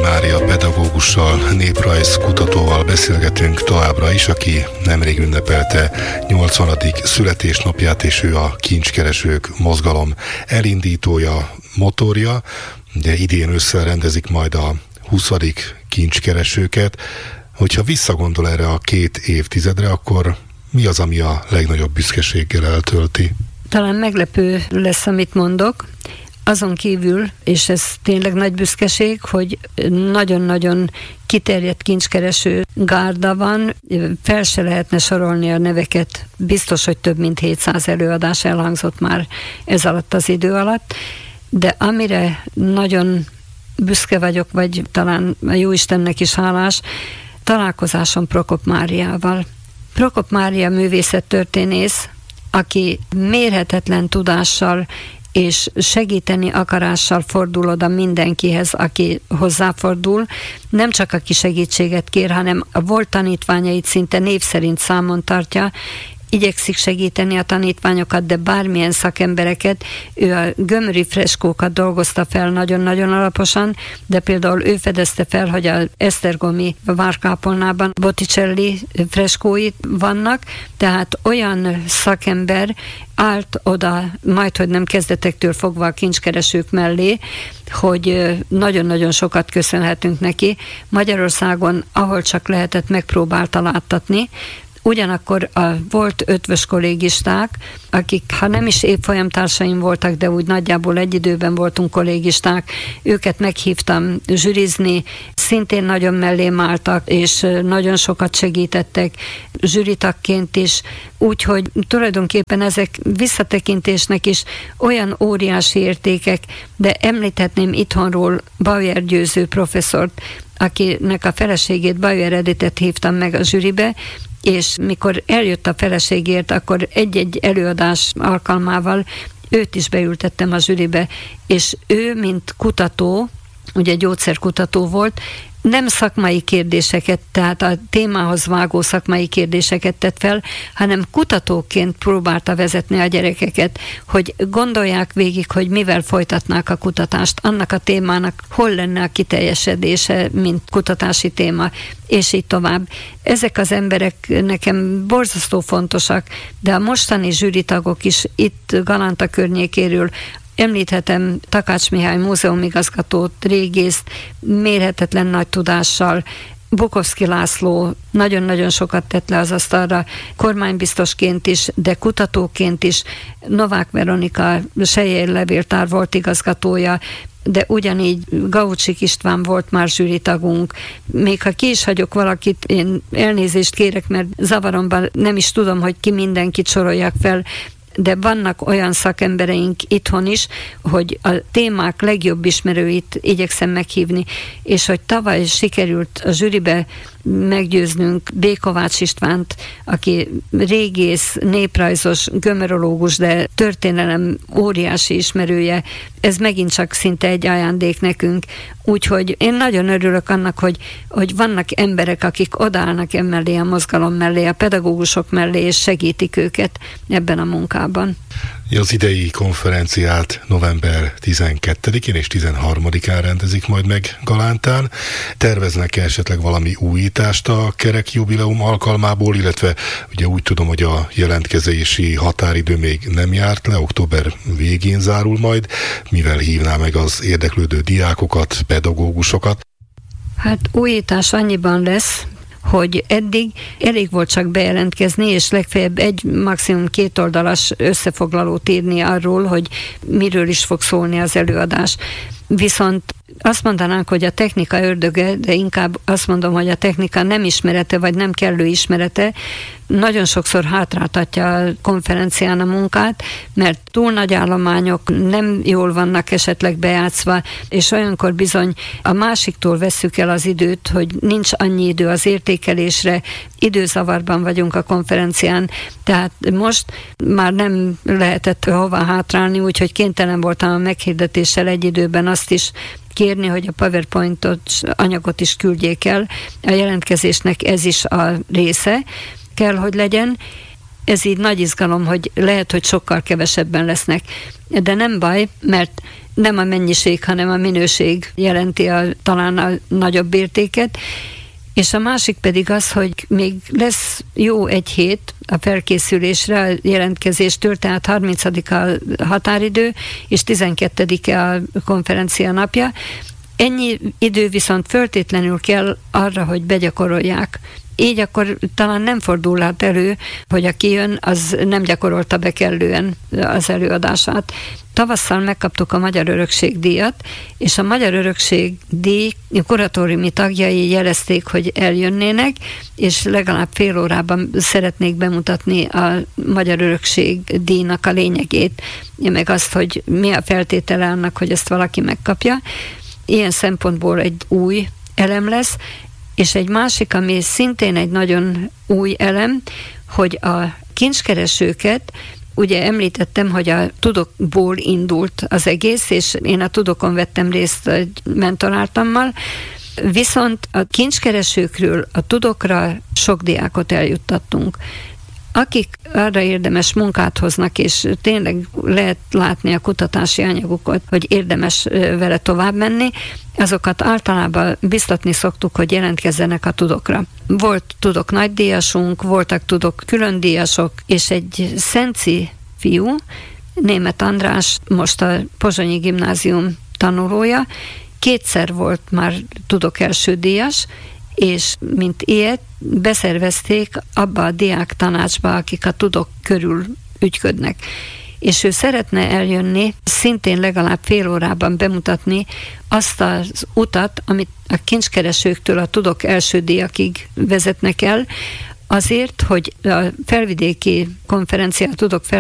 Mária pedagógussal, néprajzkutatóval beszélgetünk továbbra is, aki nemrég ünnepelte 80. születésnapját, és ő a Kincskeresők mozgalom elindítója, motorja. Ugye idén ősszel rendezik majd a 20. Kincskeresőket. Hogyha visszagondol erre a 2 évtizedre, akkor mi az, ami a legnagyobb büszkeséggel eltölti? Talán meglepő lesz, amit mondok. Azon kívül, és ez tényleg nagy büszkeség, hogy nagyon-nagyon kiterjedt kincskereső gárda van, fel se lehetne sorolni a neveket, biztos, hogy több mint 700 előadás elhangzott már ez alatt az idő alatt, de amire nagyon büszke vagyok, vagy talán a Jóistennek is hálás, találkozásom Prokop Máriával. Prokop Mária művészettörténész, aki mérhetetlen tudással és segíteni akarással fordul oda mindenkihez, aki hozzáfordul. Nem csak aki segítséget kér, hanem a volt tanítványait szinte név szerint számon tartja, igyekszik segíteni a tanítványokat, de bármilyen szakembereket. Ő a gömöri freskókat dolgozta fel nagyon-nagyon alaposan, de például ő fedezte fel, hogy az esztergomi várkápolnában Botticelli freskói vannak, tehát olyan szakember állt oda, majdhogy nem kezdetektől fogva a kincskeresők mellé, hogy nagyon-nagyon sokat köszönhetünk neki. Magyarországon, ahol csak lehetett, megpróbálta láttatni. Ugyanakkor a volt ötvös kollégisták, akik, ha nem is évfolyamtársaim voltak, de úgy nagyjából egy időben voltunk kollégisták, őket meghívtam zsűrizni, szintén nagyon mellém álltak, és nagyon sokat segítettek zsűritagként is, úgyhogy tulajdonképpen ezek visszatekintésnek is olyan óriási értékek, de említhetném itthonról Bauer Győző professzort, akinek a feleségét, Bauer Editet hívtam meg a zsűribe, és mikor eljött a feleségért, akkor egy-egy előadás alkalmával őt is beültettem a zsűribe, és ő, mint kutató, ugye gyógyszerkutató volt, nem szakmai kérdéseket, tehát a témához vágó szakmai kérdéseket tett fel, hanem kutatóként próbálta vezetni a gyerekeket, hogy gondolják végig, hogy mivel folytatnák a kutatást, annak a témának hol lenne a kiteljesedése, mint kutatási téma, és így tovább. Ezek az emberek nekem borzasztó fontosak, de a mostani zsűritagok is itt Galanta környékéről, említhetem Takács Mihály múzeumigazgatót, régészt, mérhetetlen nagy tudással, Bukovszki László nagyon-nagyon sokat tett le az asztalra, kormánybiztosként is, de kutatóként is. Novák Veronika Sejér levéltár volt igazgatója, de ugyanígy Gaucsik István volt már zsűritagunk. Még ha ki is hagyok valakit, én elnézést kérek, mert zavaromban nem is tudom, hogy ki mindenkit soroljak fel, de vannak olyan szakembereink itthon is, hogy a témák legjobb ismerőit igyekszem meghívni, és hogy tavaly sikerült a zsűribe meggyőznünk B. Kovács Istvánt, aki régész, néprajzos, gömerológus, de történelem óriási ismerője. Ez megint csak szinte egy ajándék nekünk. Úgyhogy én nagyon örülök annak, hogy vannak emberek, akik odaállnak emellé a mozgalom mellé, a pedagógusok mellé, és segítik őket ebben a munkában. Az idei konferenciát november 12-én és 13-án rendezik majd meg Galántán. Terveznek esetleg valami újítást a kerek jubileum alkalmából, illetve ugye úgy tudom, hogy a jelentkezési határidő még nem járt le, október végén zárul majd, mivel hívná meg az érdeklődő diákokat, pedagógusokat? Hát újítás annyiban lesz, hogy eddig elég volt csak bejelentkezni, és legfeljebb egy, maximum 2 oldalas összefoglalót írni arról, hogy miről is fog szólni az előadás. Viszont azt mondanánk, hogy a technika ördöge, de inkább azt mondom, hogy a technika nem ismerete, vagy nem kellő ismerete, nagyon sokszor hátráltatja a konferencián a munkát, mert túl nagy állományok nem jól vannak esetleg bejátszva, és olyankor bizony a másiktól vesszük el az időt, hogy nincs annyi idő az értékelésre, időzavarban vagyunk a konferencián, tehát most már nem lehetett hova hátrálni, úgyhogy kénytelen voltam a meghirdetéssel egy időben azt is kérni, hogy a PowerPoint-os anyagot is küldjék el. A jelentkezésnek ez is a része kell, hogy legyen. ez így nagy izgalom, hogy lehet, hogy sokkal kevesebben lesznek. De nem baj, mert nem a mennyiség, hanem a minőség jelenti talán a nagyobb értéket. És a másik pedig az, hogy még lesz jó egy hét a felkészülésre a jelentkezéstől, tehát 30-a a határidő, és 12-e a konferencia napja. Ennyi idő viszont föltétlenül kell arra, hogy begyakorolják. Így akkor talán nem fordulhat elő, hogy aki jön, az nem gyakorolta be kellően az előadását. Tavasszal megkaptuk a Magyar Örökség díjat, és a Magyar Örökség díj kuratóriumi tagjai jelezték, hogy eljönnének, és legalább fél órában szeretnék bemutatni a Magyar Örökség díjnak a lényegét, meg azt, hogy mi a feltétele annak, hogy ezt valaki megkapja. Ilyen szempontból egy új elem lesz, és egy másik, ami szintén egy nagyon új elem, hogy a kincskeresőket, ugye említettem, hogy a Tudokból indult az egész, és én a Tudokon vettem részt egy mentoráltammal, viszont a kincskeresőkről a Tudokra sok diákot eljuttattunk. Akik arra érdemes munkát hoznak, és tényleg lehet látni a kutatási anyagokat, hogy érdemes vele tovább menni, azokat általában biztatni szoktuk, hogy jelentkezzenek a Tudokra. Volt Tudok nagydíjasunk, voltak Tudok különdíjasok, és egy szenci fiú, Németh András, most a Pozsonyi Gimnázium tanulója, 2-szer volt már Tudok első díjas, és mint ilyet beszervezték abba a diák tanácsba, akik a Tudok körül ügyködnek. És ő szeretne eljönni, szintén legalább fél órában bemutatni azt az utat, amit a kincskeresőktől a Tudok első díjakig vezetnek el, azért, hogy a felvidéki konferencia, a Tudok